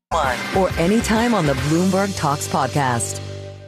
or anytime on the Bloomberg Talks podcast.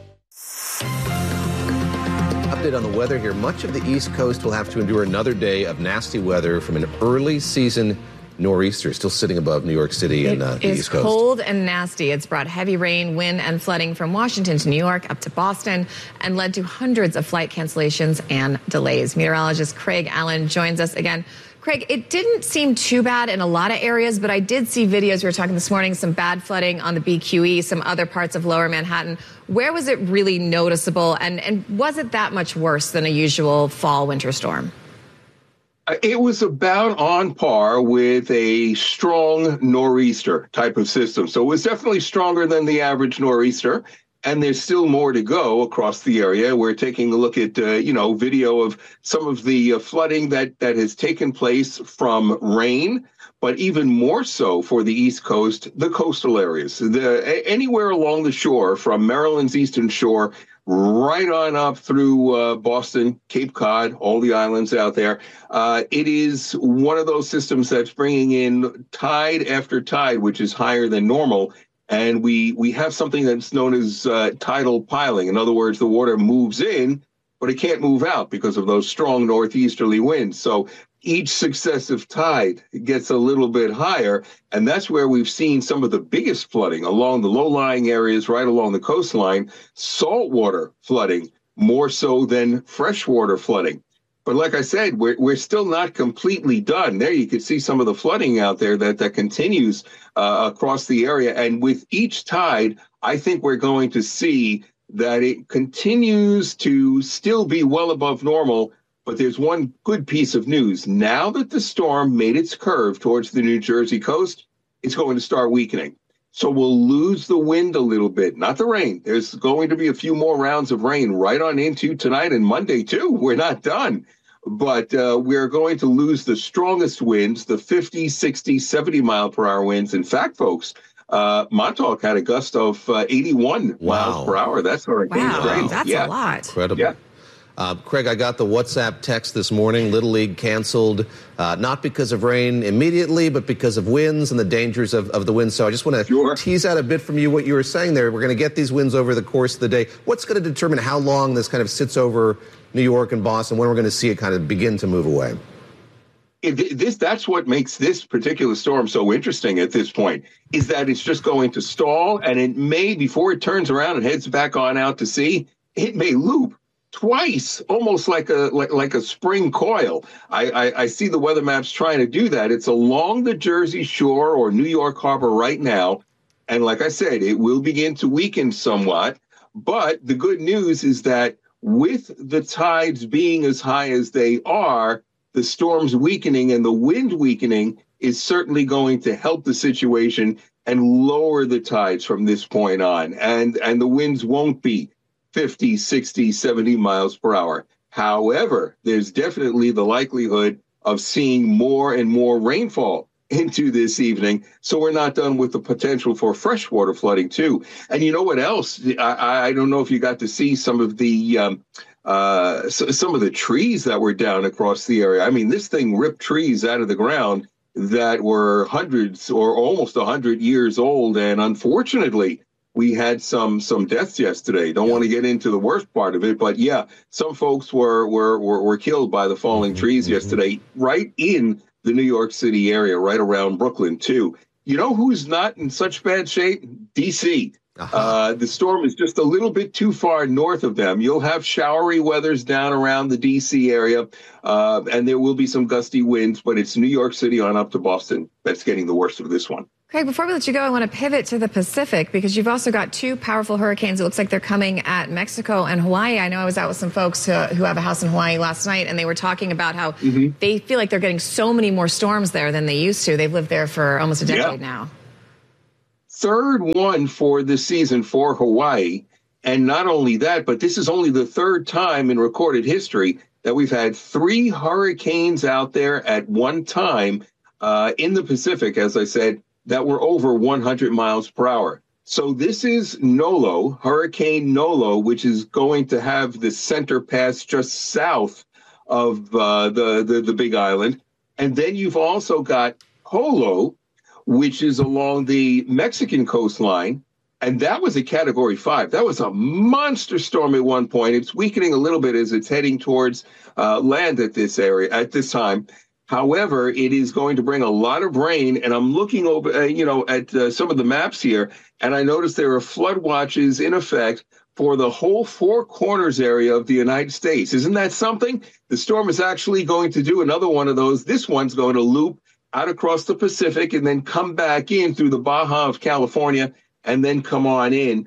Update on the weather here. Much of the East Coast will have to endure another day of nasty weather from an early season nor'easter still sitting above New York City and the East Coast. It's cold and nasty. It's brought heavy rain, wind, and flooding from Washington to New York up to Boston and led to hundreds of flight cancellations and delays. Meteorologist Craig Allen joins us again. Craig, it didn't seem too bad in a lot of areas, but I did see videos. We were talking this morning, some bad flooding on the BQE, some other parts of lower Manhattan. Where was it really noticeable? And was it that much worse than a usual fall winter storm? It was about on par with a strong nor'easter type of system. So it was definitely stronger than the average nor'easter. And there's still more to go across the area. We're taking a look at, video of some of the flooding that has taken place from rain, but even more so for the East Coast, the coastal areas. Anywhere along the shore, from Maryland's eastern shore, right on up through Boston, Cape Cod, all the islands out there. It is one of those systems that's bringing in tide after tide, which is higher than normal. And we have something that's known as tidal piling. In other words, the water moves in, but it can't move out because of those strong northeasterly winds. So each successive tide gets a little bit higher. And that's where we've seen some of the biggest flooding along the low-lying areas, right along the coastline, saltwater flooding, more so than freshwater flooding. But like I said, we're still not completely done. There you can see some of the flooding out there that continues across the area. And with each tide, I think we're going to see that it continues to still be well above normal. But there's one good piece of news. Now that the storm made its curve towards the New Jersey coast, it's going to start weakening. So we'll lose the wind a little bit, not the rain. There's going to be a few more rounds of rain right on into tonight and Monday, too. We're not done. But we're going to lose the strongest winds, the 50, 60, 70 mile per hour winds. In fact, folks, Montauk had a gust of 81 miles per hour. That's hurricane strength. That's a lot. Incredible. Yeah. Craig, I got the WhatsApp text this morning. Little League canceled, not because of rain immediately, but because of winds and the dangers of the winds. So I just want to tease out a bit from you what you were saying there. We're going to get these winds over the course of the day. What's going to determine how long this kind of sits over New York and Boston, when we're going to see it kind of begin to move away? That's what makes this particular storm so interesting at this point, is that it's just going to stall, and it may, before it turns around and heads back on out to sea, it may loop twice, almost like a spring coil. I see the weather maps trying to do that. It's along the Jersey Shore or New York Harbor right now. And like I said, it will begin to weaken somewhat. But the good news is that with the tides being as high as they are, the storm's weakening and the wind weakening is certainly going to help the situation and lower the tides from this point on. And the winds won't be 50, 60, 70 miles per hour. However, there's definitely the likelihood of seeing more and more rainfall into this evening. So we're not done with the potential for freshwater flooding, too. And you know what else? I don't know if you got to see some of the trees that were down across the area. I mean, this thing ripped trees out of the ground that were hundreds or almost 100 years old. And unfortunately, we had some deaths yesterday. Don't want to get into the worst part of it, but yeah, some folks were killed by the falling trees yesterday, right in the New York City area, right around Brooklyn too. You know who's not in such bad shape? D.C. The storm is just a little bit too far north of them. You'll have showery weathers down around the D.C. area, and there will be some gusty winds, but it's New York City on up to Boston that's getting the worst of this one. Craig, before we let you go, I want to pivot to the Pacific because you've also got two powerful hurricanes. It looks like they're coming at Mexico and Hawaii. I know I was out with some folks who have a house in Hawaii last night, and they were talking about how they feel like they're getting so many more storms there than they used to. They've lived there for almost a decade now. Third one for this season for Hawaii. And not only that, but this is only the third time in recorded history that we've had 3 hurricanes out there at one time in the Pacific, as I said, that were over 100 miles per hour. So this is Nolo, Hurricane Nolo, which is going to have the center pass just south of the Big Island. And then you've also got Polo, which is along the Mexican coastline. And that was a Category 5. That was a monster storm at one point. It's weakening a little bit as it's heading towards land at this area at this time. However, it is going to bring a lot of rain. And I'm looking over, at some of the maps here, and I noticed there are flood watches in effect for the whole Four Corners area of the United States. Isn't that something? The storm is actually going to do another one of those. This one's going to loop out across the Pacific and then come back in through the Baja of California and then come on in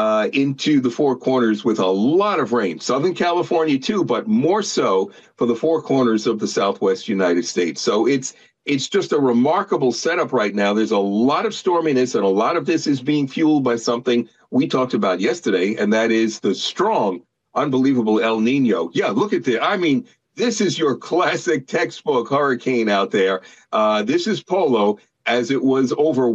into the Four Corners with a lot of rain. Southern California, too, but more so for the Four Corners of the Southwest United States. So it's just a remarkable setup right now. There's a lot of storminess, and a lot of this is being fueled by something we talked about yesterday, and that is the strong, unbelievable El Nino. Yeah, look at this. I mean, this is your classic textbook hurricane out there. This is Polo, as it was over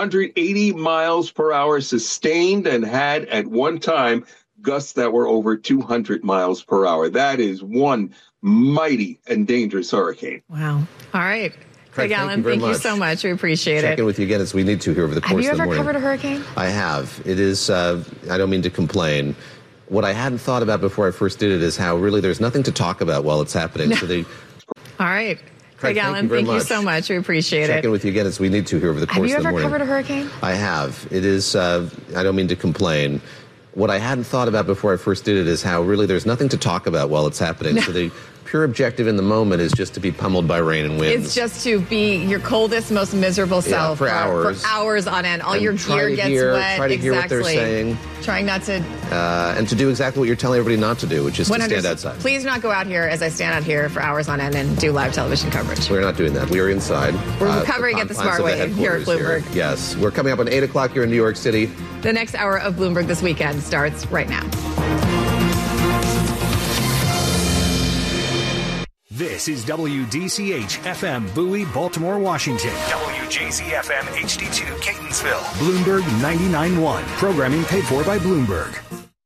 180 miles per hour sustained and had at one time gusts that were over 200 miles per hour. That is one mighty and dangerous hurricane. Wow. All right. Craig Allen, thank you so much. We appreciate it. Check in with you again as we need to here over the course of the morning. Have you ever covered a hurricane? I have. It is, I don't mean to complain. What I hadn't thought about before I first did it is how really there's nothing to talk about while it's happening. So All right. Craig Allen, thank you so much. We appreciate it. Check in with you again as we need to here over the course of the morning. Have you ever covered a hurricane? I have. It is, I don't mean to complain. What I hadn't thought about before I first did it is how really there's nothing to talk about while it's happening. So the pure objective in the moment is just to be pummeled by rain and winds. It's just to be your coldest, most miserable self for hours. For hours on end. All your gear gets wet. Try to hear what they're saying. Trying not to... and to do exactly what you're telling everybody not to do, which is to stand outside. Please not go out here as I stand out here for hours on end and do live television coverage. We're not doing that. We are inside. We're covering it the smart way here at Bloomberg. Here. Yes. We're coming up on 8 o'clock here in New York City. The next hour of Bloomberg This Weekend starts right now. This is WDCH FM Bowie, Baltimore, Washington. WJZ FM HD2 Catonsville. Bloomberg 99.1. Programming paid for by Bloomberg.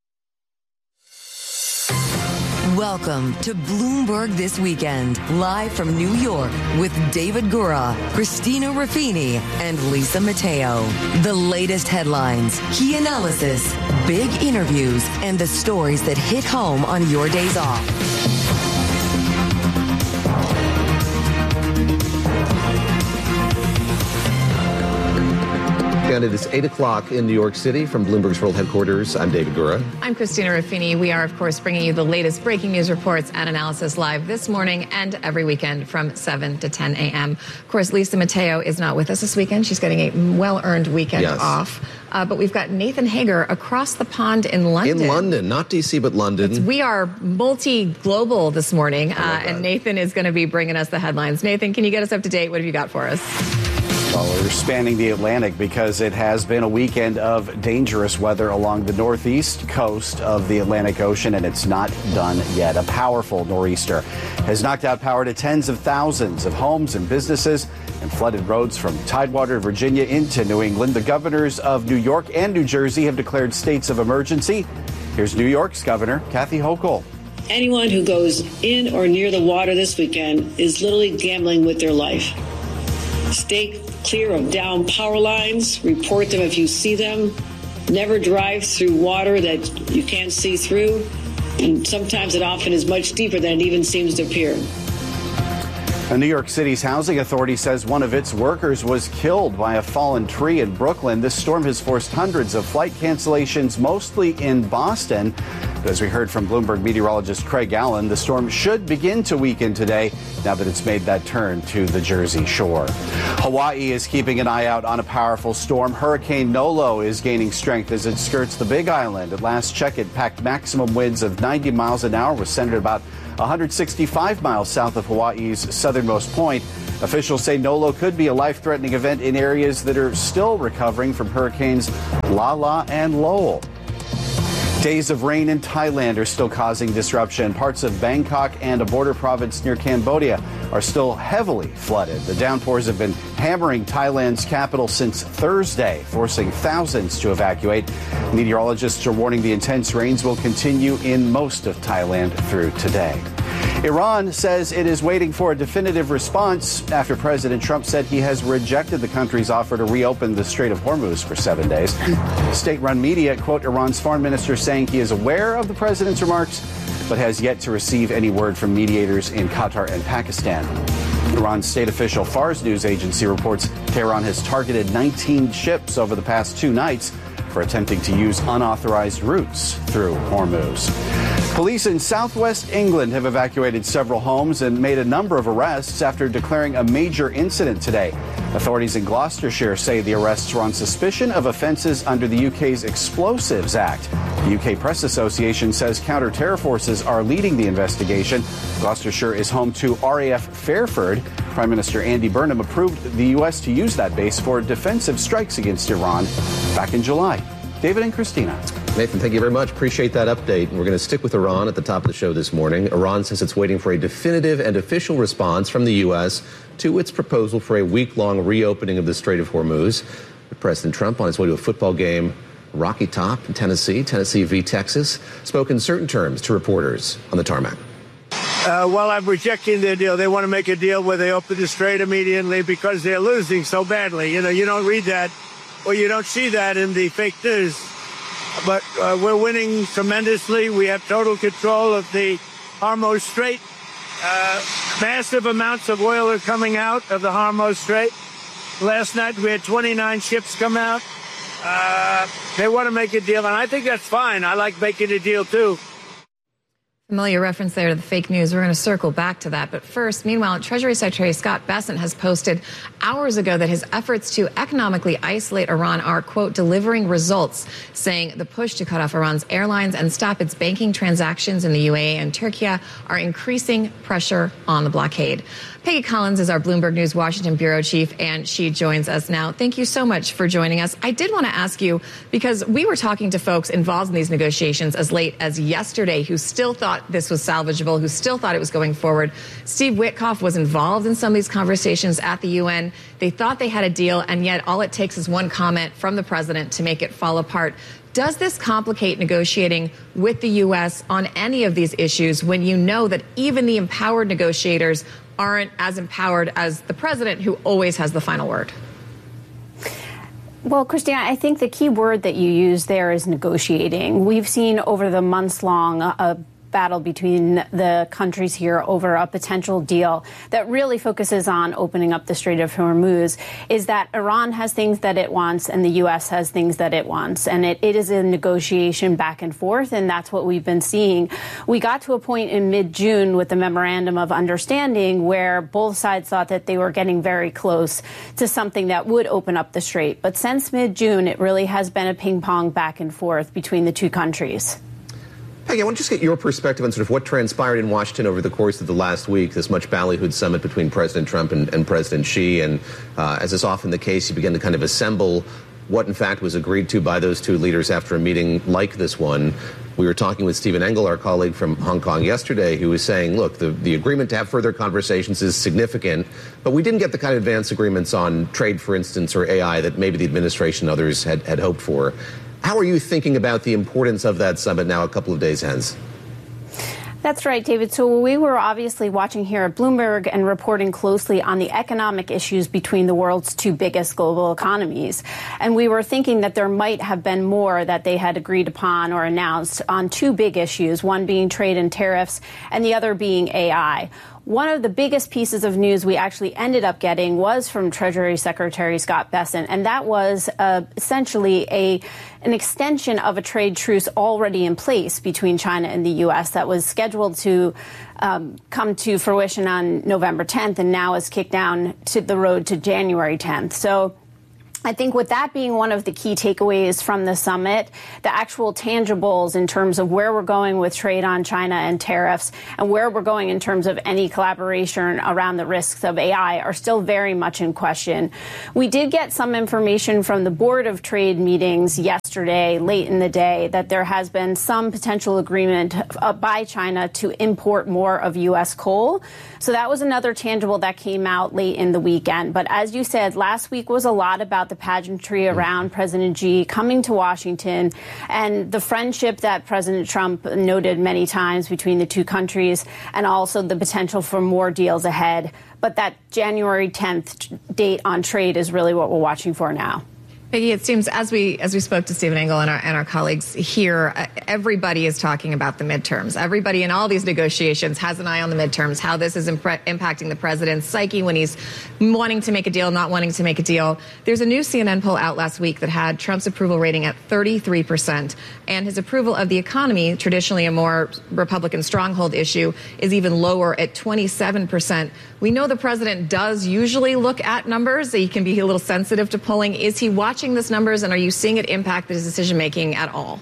Welcome to Bloomberg This Weekend, live from New York with David Gura, Christina Ruffini, and Lisa Mateo. The latest headlines, key analysis, big interviews, and the stories that hit home on your days off. It is 8 o'clock in New York City from Bloomberg's World Headquarters. I'm David Gura. I'm Christina Ruffini. We are, of course, bringing you the latest breaking news reports and analysis live this morning and every weekend from 7 to 10 a.m. Of course, Lisa Mateo is not with us this weekend. She's getting a well-earned weekend off. But we've got Nathan Hager across the pond in London. In London, not D.C., but London. We are multi-global this morning, and Nathan is going to be bringing us the headlines. Nathan, can you get us up to date? What have you got for us? Well, we're spanning the Atlantic because it has been a weekend of dangerous weather along the northeast coast of the Atlantic Ocean, and it's not done yet. A powerful nor'easter has knocked out power to tens of thousands of homes and businesses and flooded roads from Tidewater, Virginia into New England. The governors of New York and New Jersey have declared states of emergency. Here's New York's Governor Kathy Hochul. Anyone who goes in or near the water this weekend is literally gambling with their life. Stay clear of downed power lines. Report them if you see them. Never drive through water that you can't see through. And sometimes it often is much deeper than it even seems to appear. New York City's housing authority says one of its workers was killed by a fallen tree in Brooklyn. This storm has forced hundreds of flight cancellations, mostly in Boston. But as we heard from Bloomberg meteorologist Craig Allen, the storm should begin to weaken today now that it's made that turn to the Jersey shore. Hawaii is keeping an eye out on a powerful storm. Hurricane Nolo is gaining strength as it skirts the Big Island. At last check, it packed maximum winds of 90 miles an hour, was centered about 165 miles south of Hawaii's southernmost point. Officials say Nolo could be a life-threatening event in areas that are still recovering from hurricanes Lala and Lowell. Days of rain in Thailand are still causing disruption. Parts of Bangkok and a border province near Cambodia are still heavily flooded. The downpours have been hammering Thailand's capital since Thursday, forcing thousands to evacuate. Meteorologists are warning the intense rains will continue in most of Thailand through today. Iran says it is waiting for a definitive response after President Trump said he has rejected the country's offer to reopen the Strait of Hormuz for 7 days. State-run media quote Iran's foreign minister saying he is aware of the president's remarks, but has yet to receive any word from mediators in Qatar and Pakistan. Iran's state official Fars news agency reports Tehran has targeted 19 ships over the past 2 nights for attempting to use unauthorized routes through Hormuz. Police in southwest England have evacuated several homes and made a number of arrests after declaring a major incident today. Authorities in Gloucestershire say the arrests were on suspicion of offences under the UK's Explosives Act. The UK Press Association says counter-terror forces are leading the investigation. Gloucestershire is home to RAF Fairford. Prime Minister Andy Burnham approved the U.S. to use that base for defensive strikes against Iran back in July. David and Christina. Nathan, thank you very much. Appreciate that update. And we're going to stick with Iran at the top of the show this morning. Iran says it's waiting for a definitive and official response from the U.S. to its proposal for a week-long reopening of the Strait of Hormuz. President Trump, on his way to a football game, Rocky Top in Tennessee v. Texas, spoke in certain terms to reporters on the tarmac. Well, I'm rejecting their deal. They want to make a deal where they open the strait immediately because they're losing so badly. You don't read that or you don't see that in the fake news. But we're winning tremendously. We have total control of the Hormuz Strait. Massive amounts of oil are coming out of the Hormuz Strait. Last night we had 29 ships come out. They want to make a deal, and I think that's fine. I like making a deal, too. Familiar reference there to the fake news. We're going to circle back to that. But first, meanwhile, Treasury Secretary Scott Bessent has posted hours ago that his efforts to economically isolate Iran are, quote, delivering results, saying the push to cut off Iran's airlines and stop its banking transactions in the UAE and Turkey are increasing pressure on the blockade. Peggy Collins is our Bloomberg News Washington bureau chief, and she joins us now. Thank you so much for joining us. I did want to ask you, because we were talking to folks involved in these negotiations as late as yesterday who still thought this was salvageable, who still thought it was going forward. Steve Witkoff was involved in some of these conversations at the UN. They thought they had a deal, and yet all it takes is one comment from the president to make it fall apart. Does this complicate negotiating with the U.S. on any of these issues when you know that even the empowered negotiators aren't as empowered as the president, who always has the final word? Well, Christina, I think the key word that you use there is negotiating. We've seen over the months-long battle between the countries here over a potential deal that really focuses on opening up the Strait of Hormuz is that Iran has things that it wants and the U.S. has things that it wants. And it is a negotiation back and forth, and that's what we've been seeing. We got to a point in mid-June with the Memorandum of Understanding where both sides thought that they were getting very close to something that would open up the strait. But since mid-June, it really has been a ping-pong back and forth between the two countries. Peggy, I want to just get your perspective on sort of what transpired in Washington over the course of the last week, this much ballyhooed summit between President Trump and President Xi. And as is often the case, you begin to kind of assemble what, in fact, was agreed to by those two leaders after a meeting like this one. We were talking with Stephen Engel, our colleague from Hong Kong yesterday, who was saying, look, the agreement to have further conversations is significant, but we didn't get the kind of advanced agreements on trade, for instance, or AI that maybe the administration and others had hoped for. How are you thinking about the importance of that summit now a couple of days hence? That's right, David. So we were obviously watching here at Bloomberg and reporting closely on the economic issues between the world's two biggest global economies. And we were thinking that there might have been more that they had agreed upon or announced on two big issues, one being trade and tariffs and the other being AI. One of the biggest pieces of news we actually ended up getting was from Treasury Secretary Scott Bessent, and that was essentially an extension of a trade truce already in place between China and the U.S. that was scheduled to come to fruition on November 10th and now is kicked down to the road to January 10th. So I think with that being one of the key takeaways from the summit, the actual tangibles in terms of where we're going with trade on China and tariffs and where we're going in terms of any collaboration around the risks of AI are still very much in question. We did get some information from the Board of Trade meetings yesterday yesterday, late in the day, that there has been some potential agreement by China to import more of U.S. coal. So that was another tangible that came out late in the weekend. But as you said, last week was a lot about the pageantry around President Xi coming to Washington and the friendship that President Trump noted many times between the two countries, and also the potential for more deals ahead. But that January 10th date on trade is really what we're watching for now. Peggy, it seems as we spoke to Stephen Engel and our colleagues here, everybody is talking about the midterms. Everybody in all these negotiations has an eye on the midterms, how this is impacting the president's psyche when he's wanting to make a deal, not wanting to make a deal. There's a new CNN poll out last week that had Trump's approval rating at 33%, and his approval of the economy, traditionally a more Republican stronghold issue, is even lower at 27%. We know the president does usually look at numbers. He can be a little sensitive to polling. Is he watching these numbers, and are you seeing it impact his decision-making at all?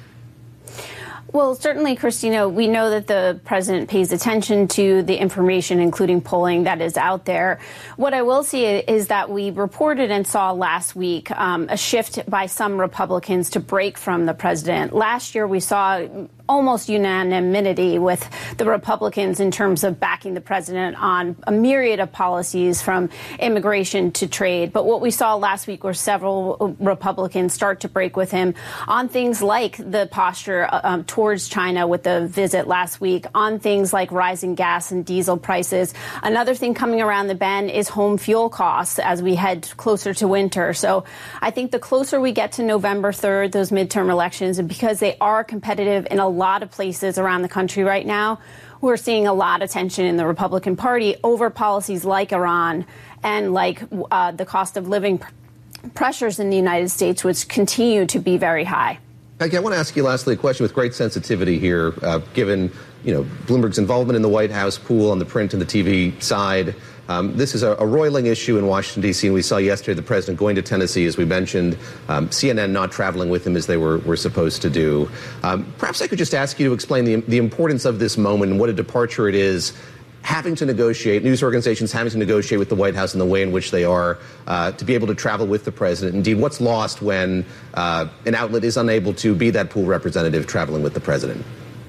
Well, certainly, Christina, we know that the president pays attention to the information, including polling that is out there. What I will say is that we reported and saw last week a shift by some Republicans to break from the president. Last year, we saw almost unanimity with the Republicans in terms of backing the president on a myriad of policies, from immigration to trade. But what we saw last week were several Republicans start to break with him on things like the posture towards China with the visit last week, on things like rising gas and diesel prices. Another thing coming around the bend is home fuel costs as we head closer to winter. So I think the closer we get to November 3rd, those midterm elections, and because they are competitive in a lot of places around the country right now, we're seeing a lot of tension in the Republican Party over policies like Iran and like the cost of living pressures in the United States, which continue to be very high. Okay, I want to ask you lastly a question with great sensitivity here, given Bloomberg's involvement in the White House pool on the print and the TV side. This is a roiling issue in Washington, D.C., and we saw yesterday the president going to Tennessee, as we mentioned, CNN not traveling with him as they were supposed to do. Perhaps I could just ask you to explain the importance of this moment and what a departure it is, having to negotiate, news organizations having to negotiate with the White House in the way in which they are, to be able to travel with the president. Indeed, what's lost when an outlet is unable to be that pool representative traveling with the president?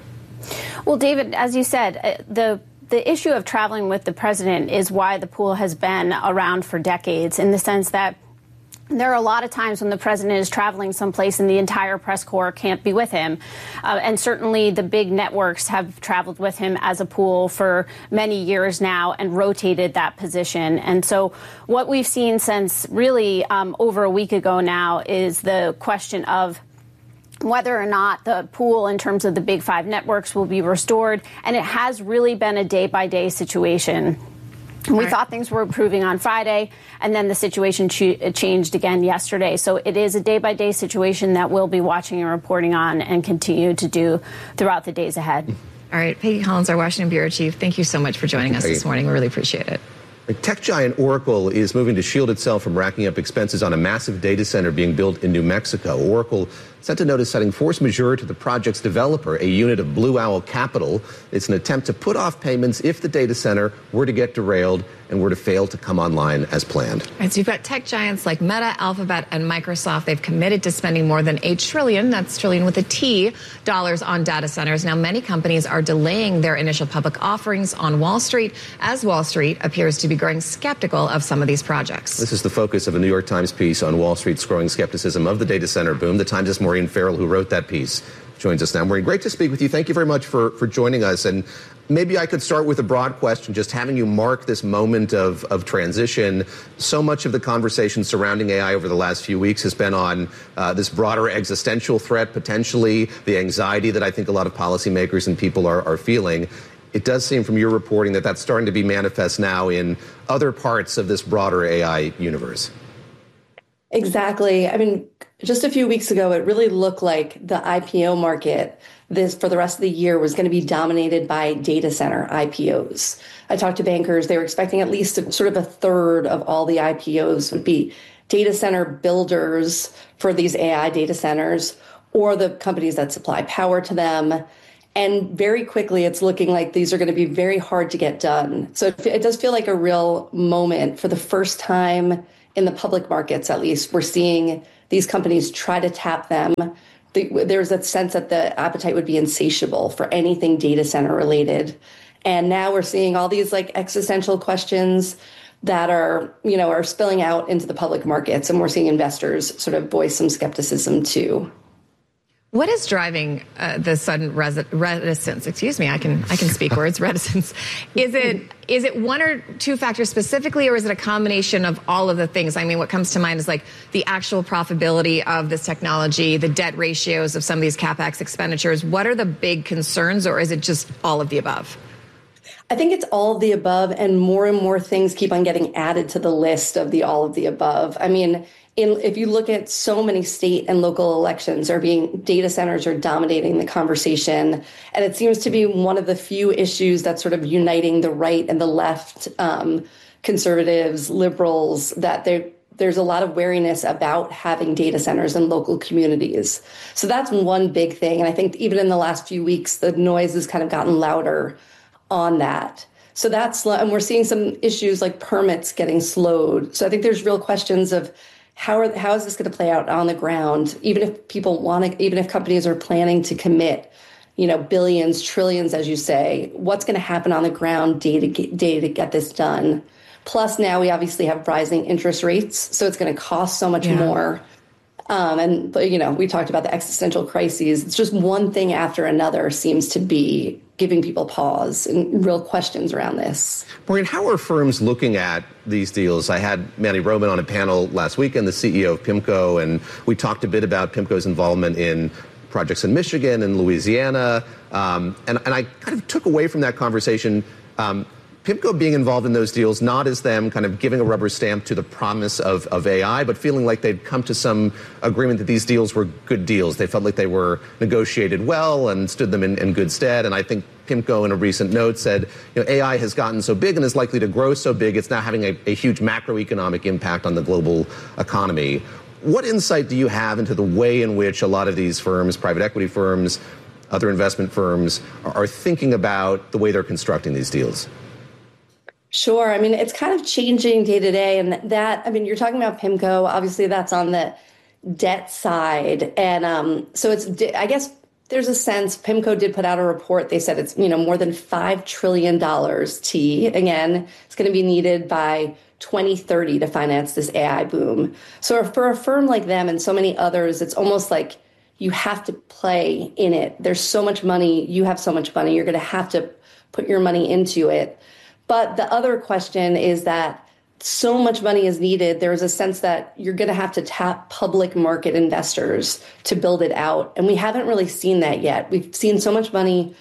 Well, David, as you said, the issue of traveling with the president is why the pool has been around for decades, in the sense that there are a lot of times when the president is traveling someplace and the entire press corps can't be with him. And certainly the big networks have traveled with him as a pool for many years now and rotated that position. And so what we've seen since really over a week ago now is the question of whether or not the pool in terms of the big five networks will be restored. And it has really been a day-by-day situation. We thought things were improving on Friday, and then the situation changed again yesterday. So it is a day-by-day situation that we'll be watching and reporting on and continue to do throughout the days ahead. All right. Peggy Collins, our Washington Bureau Chief, thank you so much for joining us this morning. We really appreciate it. Tech giant Oracle is moving to shield itself from racking up expenses on a massive data center being built in New Mexico. Oracle sent a notice citing force majeure to the project's developer, a unit of Blue Owl Capital. It's an attempt to put off payments if the data center were to get derailed and were to fail to come online as planned. All right, so you've got tech giants like Meta, Alphabet, and Microsoft. They've committed to spending more than $8 trillion, that's trillion with a T, dollars on data centers. Now, many companies are delaying their initial public offerings on Wall Street, as Wall Street appears to be growing skeptical of some of these projects. This is the focus of a New York Times piece on Wall Street's growing skepticism of the data center boom. The Times' Maureen Farrell, who wrote that piece, joins us now. Maureen, great to speak with you. Thank you very much for joining us. And maybe I could start with a broad question, just having you mark this moment of transition. So much of the conversation surrounding AI over the last few weeks has been on this broader existential threat, potentially the anxiety that I think a lot of policymakers and people are feeling. It does seem from your reporting that that's starting to be manifest now in other parts of this broader AI universe. Exactly. I mean, just a few weeks ago, it really looked like the IPO market for the rest of the year was going to be dominated by data center IPOs. I talked to bankers. They were expecting at least sort of a third of all the IPOs would be data center builders for these AI data centers or the companies that supply power to them. And very quickly, it's looking like these are going to be very hard to get done. So it does feel like a real moment. For the first time in the public markets, at least, we're seeing these companies try to tap them. There's a sense that the appetite would be insatiable for anything data center related. And now we're seeing all these like existential questions that are spilling out into the public markets. And we're seeing investors sort of voice some skepticism too. What is driving the sudden reticence? Excuse me, I can speak words. Reticence. Is it one or two factors specifically, or is it a combination of all of the things? I mean, what comes to mind is like the actual profitability of this technology, the debt ratios of some of these CapEx expenditures. What are the big concerns, or is it just all of the above? I think it's all of the above, and more things keep on getting added to the list of the all of the above. I mean, if you look at so many state and local elections data centers are dominating the conversation. And it seems to be one of the few issues that's sort of uniting the right and the left, conservatives, liberals, that there's a lot of wariness about having data centers in local communities. So that's one big thing. And I think even in the last few weeks, the noise has kind of gotten louder on that. So and we're seeing some issues like permits getting slowed. So I think there's real questions of how is this going to play out on the ground? Even if even if companies are planning to commit, billions, trillions, as you say, what's going to happen on the ground day to get this done? Plus, now we obviously have rising interest rates, so it's going to cost so much more. We talked about the existential crises. It's just one thing after another seems to be giving people pause and real questions around this. Maureen, how are firms looking at these deals? I had Manny Roman on a panel last weekend, the CEO of PIMCO, and we talked a bit about PIMCO's involvement in projects in Michigan and Louisiana. And I kind of took away from that conversation PIMCO being involved in those deals, not as them kind of giving a rubber stamp to the promise of AI, but feeling like they'd come to some agreement that these deals were good deals. They felt like they were negotiated well and stood them in good stead. And I think PIMCO in a recent note said, AI has gotten so big and is likely to grow so big, it's now having a huge macroeconomic impact on the global economy. What insight do you have into the way in which a lot of these firms, private equity firms, other investment firms, are thinking about the way they're constructing these deals? Sure. I mean, it's kind of changing day to day. And you're talking about PIMCO. Obviously, that's on the debt side. And so I guess there's a sense PIMCO did put out a report. They said it's, more than $5 trillion Again, it's going to be needed by 2030 to finance this AI boom. So for a firm like them and so many others, it's almost like you have to play in it. There's so much money. You have so much money. You're going to have to put your money into it. But the other question is that so much money is needed. There's a sense that you're going to have to tap public market investors to build it out. And we haven't really seen that yet. We've seen so much money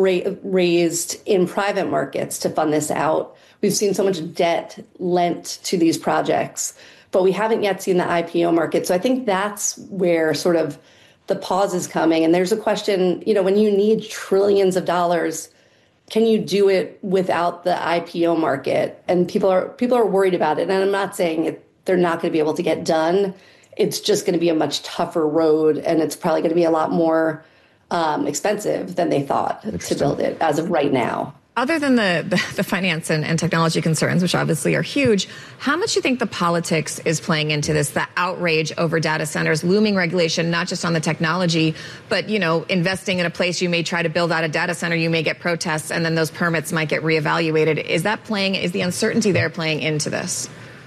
raised in private markets to fund this out. We've seen so much debt lent to these projects, but we haven't yet seen the IPO market. So I think that's where sort of the pause is coming. And there's a question, when you need trillions of dollars, can you do it without the IPO market? And people are worried about it. And I'm not saying they're not going to be able to get done. It's just going to be a much tougher road, and it's probably going to be a lot more expensive than they thought to build it as of right now. Other than the finance and technology concerns, which obviously are huge, how much do you think the politics is playing into this, the outrage over data centers, looming regulation, not just on the technology, but, investing in a place you may try to build out a data center, you may get protests, and then those permits might get reevaluated. Is the uncertainty there playing into this?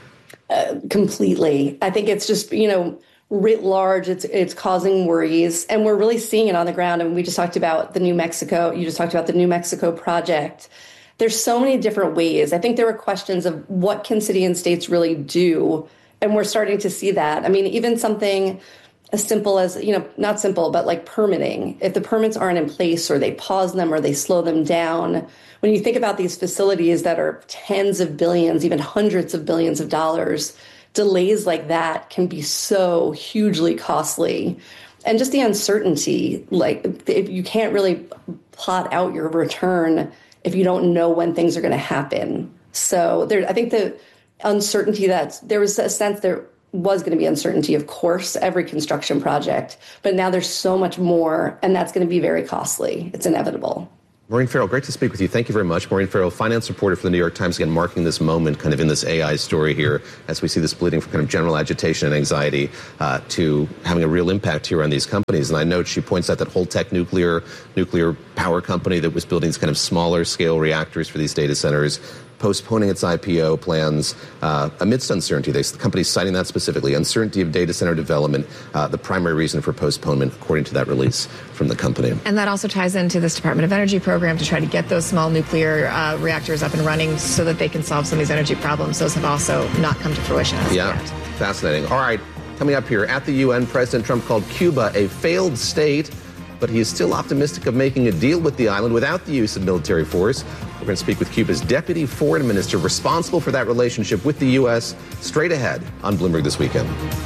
Completely. I think it's just, writ large, it's causing worries, and we're really seeing it on the ground. And we just talked about you just talked about the New Mexico project. There's so many different ways. I think there were questions of what can city and states really do, and we're starting to see that. I mean, even something as simple as, not simple, but like permitting. If the permits aren't in place, or they pause them, or they slow them down, when you think about these facilities that are tens of billions, even hundreds of billions of dollars, delays like that can be so hugely costly. And just the uncertainty, like if you can't really plot out your return if you don't know when things are going to happen. So I think the uncertainty there was a sense there was going to be uncertainty, of course, every construction project, but now there's so much more, and that's going to be very costly. It's inevitable. Maureen Farrell, great to speak with you. Thank you very much. Maureen Farrell, finance reporter for the New York Times, again, marking this moment kind of in this AI story here as we see this bleeding from kind of general agitation and anxiety to having a real impact here on these companies. And I note she points out that Holtec nuclear power company that was building these kind of smaller scale reactors for these data centers, postponing its IPO plans amidst uncertainty. The company's citing that specifically, uncertainty of data center development, the primary reason for postponement, according to that release from the company. And that also ties into this Department of Energy program to try to get those small nuclear reactors up and running so that they can solve some of these energy problems. Those have also not come to fruition as yet. Fascinating. All right, coming up here at the UN, President Trump called Cuba a failed state, but he is still optimistic of making a deal with the island without the use of military force. We're going to speak with Cuba's deputy foreign minister responsible for that relationship with the U.S. straight ahead on Bloomberg This Weekend.